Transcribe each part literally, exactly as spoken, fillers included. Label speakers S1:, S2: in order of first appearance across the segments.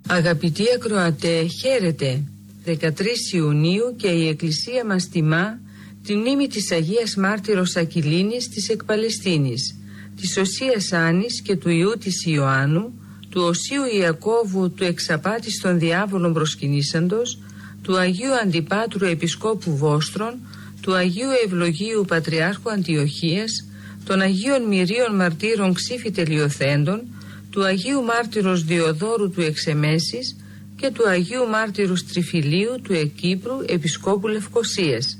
S1: Αγαπητοί ακροατέ, χαίρετε. δεκατρείς Ιουνίου και η Εκκλησία μας τιμά τη μνήμη της Αγίας Μάρτυρος Ακυλίνης της Εκπαλαιστίνης, της Οσίας Άννης και του Ιού της Ιωάννου, του Οσίου Ιακώβου του εξαπάτης των διάβολων προσκυνήσαντος, του Αγίου Αντιπάτρου Επισκόπου Βόστρων, του Αγίου Ευλογίου Πατριάρχου Αντιοχίας, των Αγίων Μυρίων Μαρτύρων Ξήφι Τελειοθέντων, του Αγίου Μάρτυρος Διοδόρου του Εξεμέσης και του Αγίου Μάρτυρους Τριφυλίου του Εκύπρου Επισκόπου Λευκωσίας.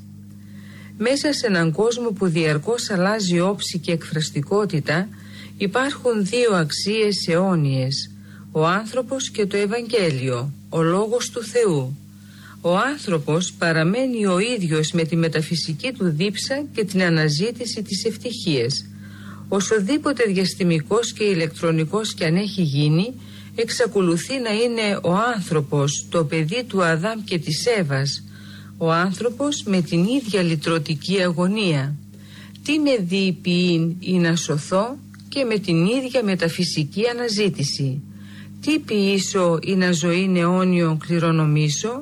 S1: Μέσα σε έναν κόσμο που διαρκώς αλλάζει όψη και εκφραστικότητα, υπάρχουν δύο αξίες αιώνιες: ο άνθρωπος και το Ευαγγέλιο, ο Λόγος του Θεού. Ο άνθρωπος παραμένει ο ίδιος με τη μεταφυσική του δίψα και την αναζήτηση της ευτυχίας. Οσοδήποτε διαστημικός και ηλεκτρονικός κι αν έχει γίνει, εξακολουθεί να είναι ο άνθρωπος, το παιδί του Αδάμ και της Εύας, ο άνθρωπος με την ίδια λυτρωτική αγωνία. Τι με δει ποιήν ή να σωθώ, και με την ίδια μεταφυσική αναζήτηση. Τι ποιήσω ή να ζωήν αιώνιον κληρονομήσω.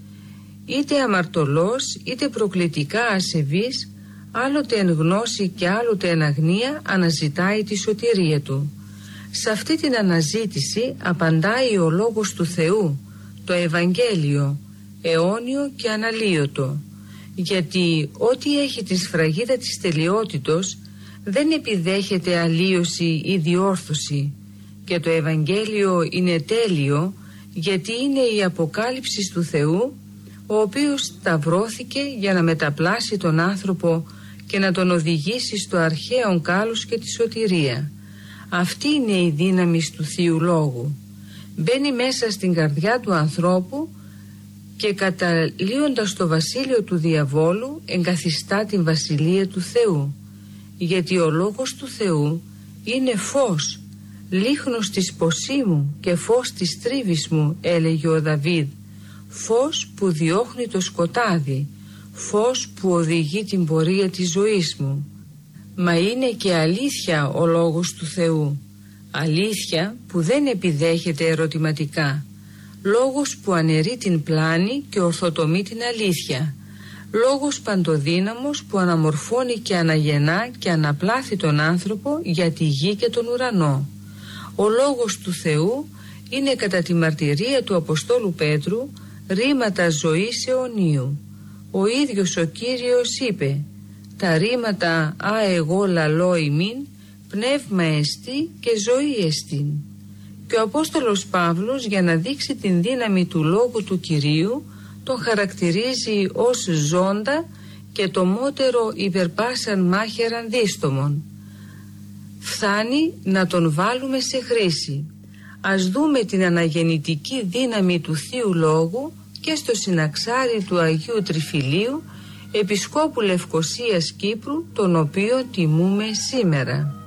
S1: Είτε αμαρτωλός είτε προκλητικά ασεβής, άλλοτε εν γνώση και άλλοτε εν αγνία αναζητάει τη σωτηρία του. Σε αυτή την αναζήτηση απαντάει ο Λόγος του Θεού, το Ευαγγέλιο, αιώνιο και αναλύωτο, γιατί ό,τι έχει τη σφραγίδα της τελειότητος δεν επιδέχεται αλλίωση ή διόρθωση, και το Ευαγγέλιο είναι τέλειο γιατί είναι η αποκάλυψη του Θεού, ο οποίος σταυρώθηκε για να μεταπλάσει τον άνθρωπο και να τον οδηγήσει στο αρχαίον κάλος και τη σωτηρία. Αυτή είναι η δύναμη του Θείου Λόγου. Μπαίνει μέσα στην καρδιά του ανθρώπου και καταλύοντας το βασίλειο του διαβόλου εγκαθιστά την βασιλεία του Θεού, γιατί ο Λόγος του Θεού είναι φως, λίχνος της ποσίμου και φως της τρίβης μου, έλεγε ο Δαβίδ, φως που διώχνει το σκοτάδι, φως που οδηγεί την πορεία της ζωής μου. Μα είναι και αλήθεια ο Λόγος του Θεού, αλήθεια που δεν επιδέχεται ερωτηματικά, λόγος που αναιρεί την πλάνη και ορθοτομεί την αλήθεια, λόγος παντοδύναμος που αναμορφώνει και αναγεννά και αναπλάθει τον άνθρωπο για τη γη και τον ουρανό. Ο Λόγος του Θεού είναι, κατά τη μαρτυρία του Αποστόλου Πέτρου, ρήματα ζωής αιωνίου. Ο ίδιος ο Κύριος είπε: «Τα ρήματα α εγώ λαλώ ημίν, πνεύμα εστί και ζωή εστίν». Και ο Απόστολος Παύλος, για να δείξει την δύναμη του Λόγου του Κυρίου, τον χαρακτηρίζει ως ζώντα και το μότερο υπερπάσαν μάχαιραν δίστομον. Φθάνει να τον βάλουμε σε χρήση. Ας δούμε την αναγεννητική δύναμη του Θείου Λόγου και στο συναξάρι του Αγίου Τριφυλίου, Επισκόπου Λευκωσίας Κύπρου, τον οποίο τιμούμε σήμερα.